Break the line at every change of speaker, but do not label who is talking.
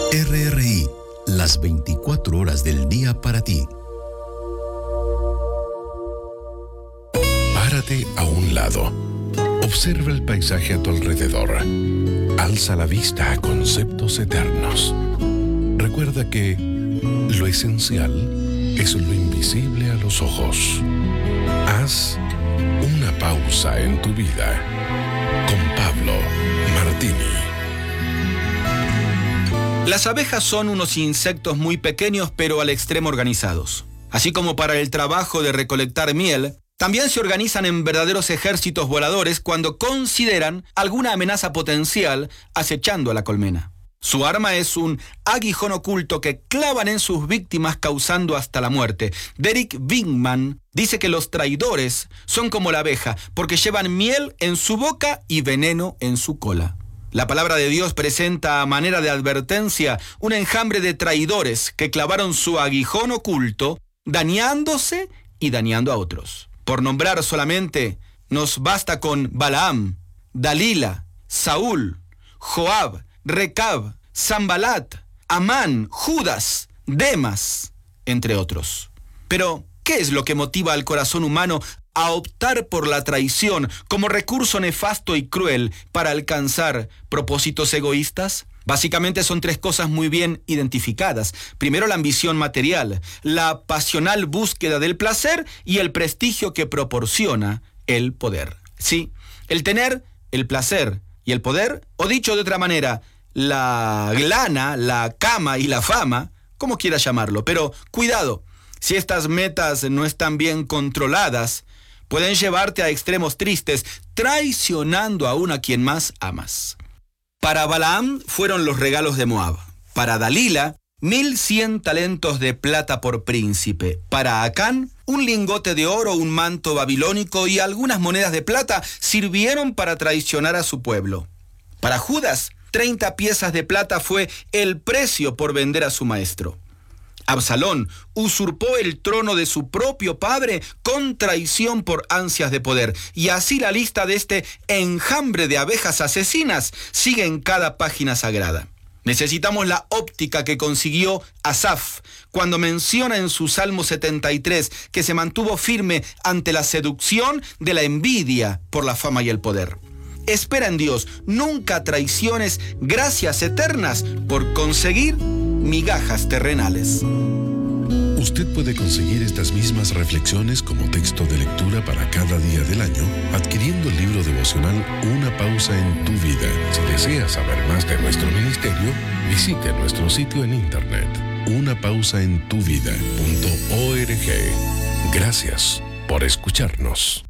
RRI, las 24 horas del día para ti.
Párate a un lado. Observa el paisaje a tu alrededor. Alza la vista a conceptos eternos. Recuerda que lo esencial es lo invisible a los ojos. Haz una pausa en tu vida. Con Pablo Martini.
Las abejas son unos insectos muy pequeños pero al extremo organizados. Así como para el trabajo de recolectar miel, también se organizan en verdaderos ejércitos voladores cuando consideran alguna amenaza potencial acechando a la colmena. Su arma es un aguijón oculto que clavan en sus víctimas causando hasta la muerte. Derek Wigman dice que los traidores son como la abeja porque llevan miel en su boca y veneno en su cola. La palabra de Dios presenta a manera de advertencia un enjambre de traidores que clavaron su aguijón oculto, dañándose y dañando a otros. Por nombrar solamente, nos basta con Balaam, Dalila, Saúl, Joab, Recab, Sanbalat, Amán, Judas, Demas, entre otros. Pero, ¿qué es lo que motiva al corazón humano a optar por la traición como recurso nefasto y cruel para alcanzar propósitos egoístas? Básicamente son tres cosas muy bien identificadas. Primero, la ambición material, la pasional búsqueda del placer y el prestigio que proporciona el poder. Sí, el tener, el placer y el poder, o dicho de otra manera, la lana, la cama y la fama, como quieras llamarlo. Pero cuidado, si estas metas no están bien controladas, pueden llevarte a extremos tristes, traicionando aún a quien más amas. Para Balaam fueron los regalos de Moab. Para Dalila, 1,100 talentos de plata por príncipe. Para Acán, un lingote de oro, un manto babilónico y algunas monedas de plata sirvieron para traicionar a su pueblo. Para Judas, 30 piezas de plata fue el precio por vender a su maestro. Absalón usurpó el trono de su propio padre con traición por ansias de poder. Y así la lista de este enjambre de abejas asesinas sigue en cada página sagrada. Necesitamos la óptica que consiguió Asaf cuando menciona en su Salmo 73 que se mantuvo firme ante la seducción de la envidia por la fama y el poder. Espera en Dios, nunca traiciones gracias eternas por conseguir migajas terrenales.
Usted puede conseguir estas mismas reflexiones como texto de lectura para cada día del año adquiriendo el libro devocional Una pausa en tu vida. Si desea saber más de nuestro ministerio, visite nuestro sitio en internet unapausaentuvida.org. Gracias por escucharnos.